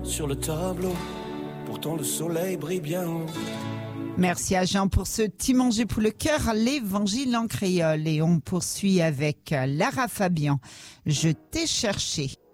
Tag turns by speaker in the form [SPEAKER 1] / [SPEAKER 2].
[SPEAKER 1] sur le tableau. Pourtant le soleil brille bien haut.
[SPEAKER 2] Merci à Jean pour ce petit manger pour le cœur, l'évangile en créole. Et on poursuit avec Lara Fabian. Je t'ai cherché.